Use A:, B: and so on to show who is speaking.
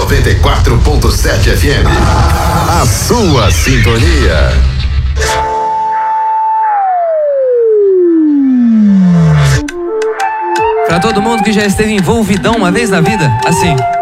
A: 94.7 FM. A sua sintonia.
B: Pra todo mundo que já esteve envolvidão uma vez na vida, assim.